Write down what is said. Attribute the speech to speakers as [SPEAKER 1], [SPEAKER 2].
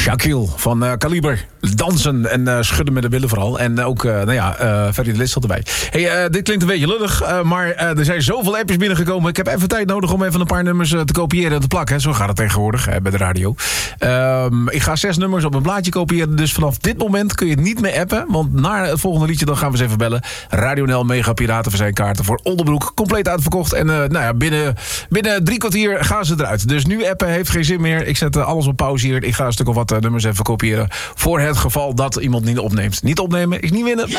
[SPEAKER 1] Shaquille van Kaliber. Dansen en schudden met de billen vooral. En ook, Ferry de List zat erbij. Hey, dit klinkt een beetje lullig, maar er zijn zoveel appjes binnengekomen. Ik heb even tijd nodig om even een paar nummers te kopiëren en te plakken. Zo gaat het tegenwoordig bij de radio. Ik ga 6 nummers op een blaadje kopiëren. Dus vanaf dit moment kun je het niet meer appen. Want na het volgende liedje dan gaan we eens even bellen. Radio NL Mega Piratenverzijnkaarten voor Oldenbroek. Compleet uitverkocht. En binnen 3 kwartier gaan ze eruit. Dus nu appen heeft geen zin meer. Ik zet alles op pauze hier. Ik ga een stuk of wat nummers even kopiëren. Voor het geval dat iemand niet opneemt. Niet opnemen is niet winnen.